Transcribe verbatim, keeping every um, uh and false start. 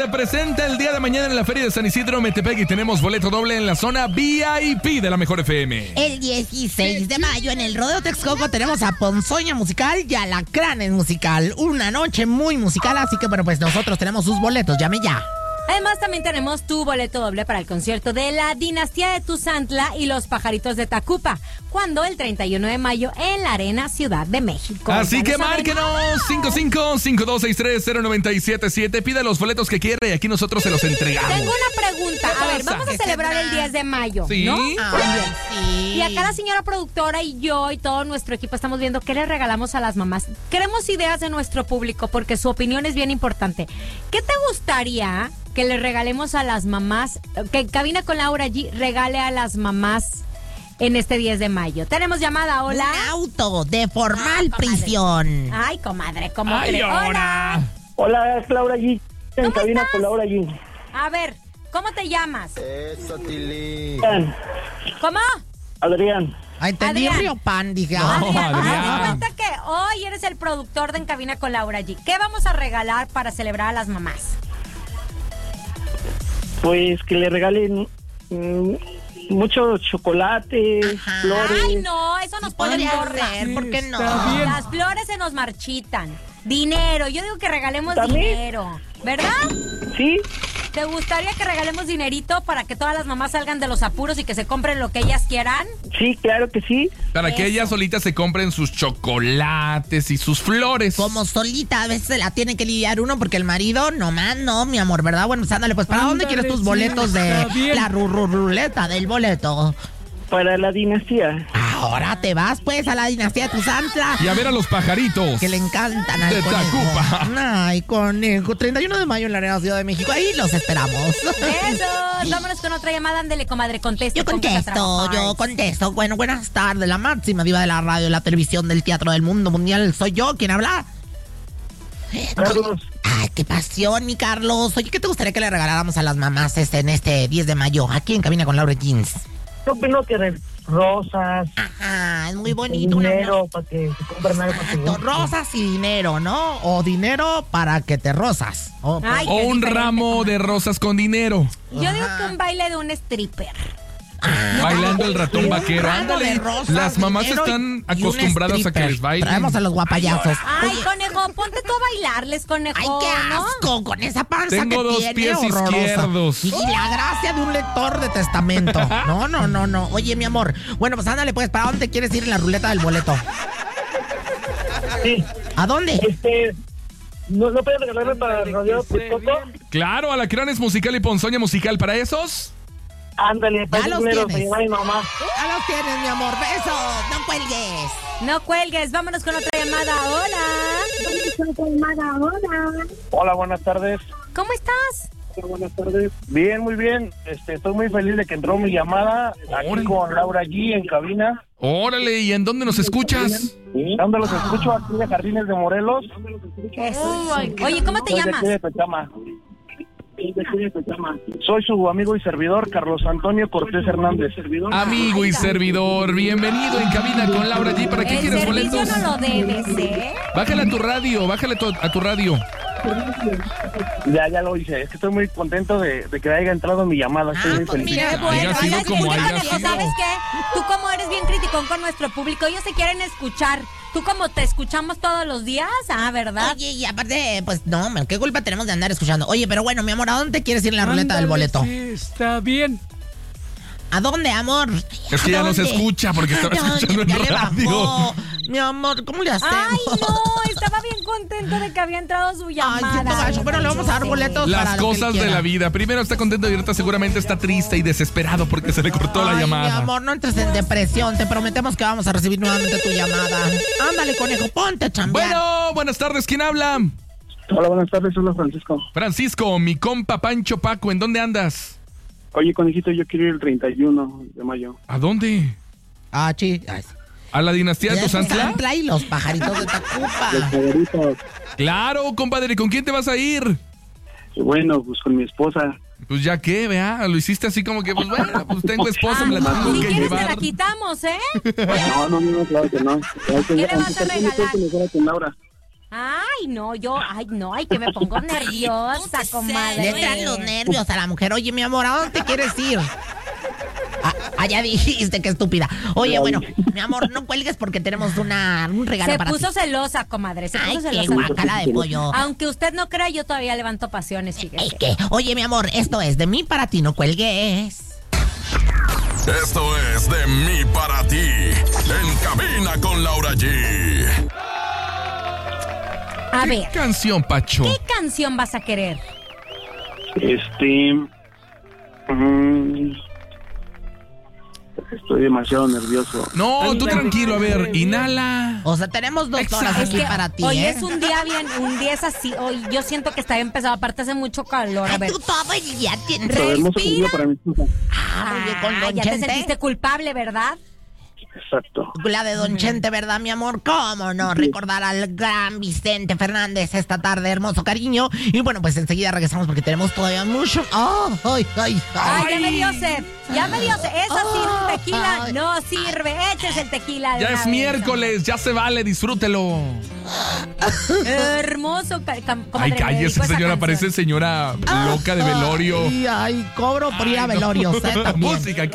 Se presenta el día de mañana en la Feria de San Isidro, Metepec, y tenemos boleto doble en la zona V I P de la Mejor F M. El dieciséis de mayo en el Rodeo Texcoco tenemos a Ponzoña Musical y a Alacranes Musical. Una noche muy musical, así que bueno, pues nosotros tenemos sus boletos, llame ya. Además, también tenemos tu boleto doble para el concierto de la Dinastía de Tuzantla y los Pajaritos de Tacupa, cuando el treinta y uno de mayo en la Arena Ciudad de México. Así que márquenos cinco cinco cinco dos seis tres cero nueve siete siete. Pida los boletos que quiera y aquí nosotros se los entregamos. Tengo una pregunta. A ver, vamos a celebrar el diez de mayo, ¿sí? ¿no? Ah, sí. Y acá la señora productora y yo y todo nuestro equipo estamos viendo qué le regalamos a las mamás. Queremos ideas de nuestro público porque su opinión es bien importante. ¿Qué te gustaría que le regalemos a las mamás? Que Cabina con Laura G regale a las mamás en este diez de mayo. Tenemos llamada, hola. Un auto de formal Ay, prisión. Ay, comadre, ¿cómo Ay, crees? ahora. Hola, es Laura G. En ¿Cómo cabina estás? con Laura G. A ver, ¿cómo te llamas? Eso, Tili. Adrián. ¿Cómo? Adrián. Ah, entendí Adrián. Río Pan, dije. No, ah. Adrián, haz de Adrián. cuenta que hoy eres el productor de En Cabina con Laura G. ¿Qué vamos a regalar para celebrar a las mamás? Pues que le regalen mm, muchos chocolates, Ajá. flores. Ay, no, eso nos pone Podría gorda. ser, ¿por qué no? está bien. Las flores se nos marchitan. Dinero, yo digo que regalemos ¿También? dinero, ¿verdad? ¿Sí? ¿Te gustaría que regalemos dinerito para que todas las mamás salgan de los apuros y que se compren lo que ellas quieran? Sí, claro que sí. Para que Eso. ellas solitas se compren sus chocolates y sus flores. Como solita, a veces se la tiene que lidiar uno porque el marido nomás no, mi amor, ¿verdad? Bueno, pues ándale, pues ¿para dónde Ándale, quieres tus sí, boletos de está bien. la ru- ru- ruleta del boleto? Para la dinastía. Ahora te vas pues a la Dinastía de Tuzantla. Y a ver a los pajaritos. Que le encantan al De conejo. Tacupa. Ay, conejo. treinta y uno de mayo en la Arena Ciudad de México. Ahí los esperamos. Eso, vámonos con otra llamada, ándele, comadre, conteste. Yo ponga a contesto, trabajar. yo contesto. Bueno, buenas tardes. La máxima diva de la radio, la televisión, del teatro del mundo mundial. Soy yo. ¿Quién habla? Carlos. Ay, qué pasión, mi Carlos. Oye, ¿qué te gustaría que le regaláramos a las mamás este, en este diez de mayo? Aquí en Cabina con Laura Jeans. Yo opino que re- rosas, Ajá, es muy bonito. una- dinero, para que se compren algo para Exacto, que... rosas y dinero, ¿no? O dinero para que te rosas. O, Ay, O qué un diferente, ramo comadre. de rosas con dinero. Yo digo Ajá. que un baile de un stripper. Bailando el ratón vaquero. ramo de Ándale. rosas, Las mamás dinero están y un acostumbradas a que stripper. les bailen. Traemos a los guapayazos. Ay, Oye, conejo, ponte tú a bailarles, conejo. ay, qué ¿no? asco con esa panza Tengo que dos tiene, pies horrorosa. izquierdos. Y la gracia de un lector de testamento. No, no, no, no. Oye, mi amor. Bueno, pues ándale, pues, ¿para dónde quieres ir en la ruleta del boleto? Sí, ¿A dónde? este... ¿No, no puedes regalarme para el rodeo Texcoco? Claro, Alacranes Musical y Ponzoña Musical. ¿Para esos? Ándale, para Ya los esos dinero, tienes. para llevar a mi mamá. Ya los tienes, mi amor. Besos. No cuelgues. No cuelgues, vámonos con otra llamada. Hola. Hola, buenas tardes. ¿Cómo estás? Buenas tardes. Bien, muy bien. Este, estoy muy feliz de que entró mi llamada aquí Órale. con Laura G en cabina. Órale, ¿y en dónde nos escuchas? ¿Dónde los escucho? Aquí de Jardines de Morelos. Oye, ¿cómo te Soy de llamas? aquí de Petama. Soy su amigo y servidor, Carlos Antonio Cortés Hernández. Amigo y servidor, bienvenido en Cabina con Laura G. ¿Para qué El quieres servicio boletos? no lo debes, ¿eh? Bájale a tu radio, bájale a tu, a tu radio. Ya, ya lo hice. Es que estoy muy contento de, de que haya entrado mi llamada. Estoy Ah, muy pues feliz. mira, Qué bueno. haya sido Oiga, como escucha, haya conejo, sido. ¿sabes qué? Tú como eres bien criticón con nuestro público, ellos se quieren escuchar. Tú como te escuchamos todos los días, ah, ¿verdad? Oye, y aparte, pues no, man, ¿qué culpa tenemos de andar escuchando? Oye, pero bueno, mi amor, ¿a dónde quieres ir en la ruleta del Ándale, boleto? Sí, está bien. ¿A dónde, amor? Es que ¿A ya no se dónde? escucha porque estaba Ya, escuchando en ya le radio. bajó. Mi amor, ¿cómo le hacemos? Ay, no, estaba bien contento de que había entrado su Ay, llamada. siento gacho, pero le vamos a dar boletos para Las lo que cosas él de quiera. la vida. Primero está contento y ahorita seguramente está triste y desesperado porque se le cortó la Ay, llamada. mi amor, no entres en depresión. Te prometemos que vamos a recibir nuevamente tu llamada. Ándale, conejo, ponte a chambear. Bueno, buenas tardes, ¿quién habla? Hola, buenas tardes. Hola, Francisco. Francisco, mi compa Pancho Paco, ¿en dónde andas? Oye, conejito, yo quiero ir el treinta y uno de mayo. ¿A dónde? Ah, sí. Ay, ¿A la dinastía de ya Tuzantla? Tuzantla y los pajaritos de Tacupa. favoritos. Claro, compadre, ¿con quién te vas a ir? Bueno, pues con mi esposa. Pues ya que, vea, lo hiciste así como que, pues bueno, pues tengo esposa, me la tengo Si que quieres te llevar. la quitamos, ¿eh? No, no, no, claro que no. Claro que ¿Qué no. le vas a ¿Por qué no regalar? puedes mejor con Laura? Ay, Ay, no, yo, ay, no, ay, que me pongo nerviosa, Le comadre. entran los nervios a la mujer. Oye, mi amor, ¿a dónde te quieres ir? Ah, ah, ya dijiste, qué estúpida. Oye, bueno, mi amor, no cuelgues porque tenemos una, un regalo Se para puso ti. celosa, comadre, se Ay, puso qué celosa. guacala de pollo. Aunque usted no crea, yo todavía levanto pasiones, Ay, fíjese. ¿qué? Oye, mi amor, esto es de mí para ti, no cuelgues. Esto es de mí para ti. En cabina con Laura G. A ¿Qué ver, canción, Pacho? ¿qué canción vas a querer? Este... mm, estoy demasiado nervioso. No, tú tranquilo, a ver, inhala. O sea, tenemos dos Exacto. horas Es aquí que para ti, hoy ¿eh? es un día bien, un día es así. Hoy yo siento que está empezado, aparte hace mucho calor. A Ay, ver. tú todo el día tienes... Pero hermoso día para mi esposa. Ah, muy bien, con Ah, Don ya te Chente. sentiste culpable, ¿verdad? Exacto. La de Don Chente, ¿verdad, mi amor? ¿Cómo no recordar al gran Vicente Fernández esta tarde, hermoso cariño? Y bueno, pues enseguida regresamos porque tenemos todavía mucho... ¡Oh, ay, ay, Ay, ay! ya me dio sed, ya me dio sed. Esa sí, Ay. tequila no sirve. Échese el tequila. de Ya una es vez. miércoles, ya se vale, disfrútelo. Hermoso. ca- cam- Ay, comadre, me cállese, dedico a esa señora, canción. parece señora loca de velorio. Ay, ay, cobro por ir a Ay, no. velorios, ¿eh? También. Música.